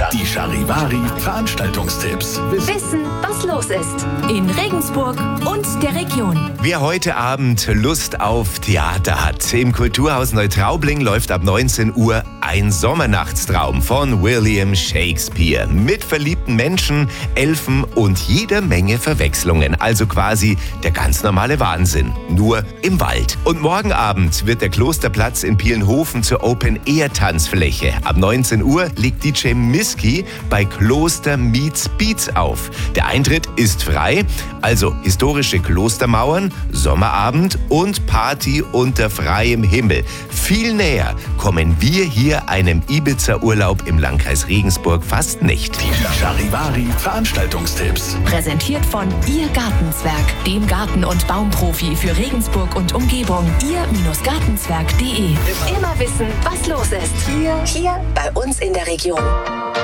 Die Charivari Veranstaltungstipps. Wissen, was los ist. In Regensburg und der Region. Wer heute Abend Lust auf Theater hat, im Kulturhaus Neutraubling läuft ab 19 Uhr Ein Sommernachtstraum von William Shakespeare. Mit verliebten Menschen, Elfen und jeder Menge Verwechslungen. Also quasi der ganz normale Wahnsinn. Nur im Wald. Und morgen Abend wird der Klosterplatz in Pielnhofen zur Open-Air-Tanzfläche. Ab 19 Uhr legt DJ Miski bei Kloster Meets Beats auf. Der Eintritt ist frei, also historische Klostermauern, Sommerabend und Party unter freiem Himmel. Viel näher kommen wir hier einem Ibiza-Urlaub im Landkreis Regensburg fast nicht. Die Charivari Veranstaltungstipps. Präsentiert von Ihr Gartenzwerg, dem Garten- und Baumprofi für Regensburg und Umgebung. Ihr-Gartenzwerg.de. Immer wissen, was los ist. Hier bei uns in der Region.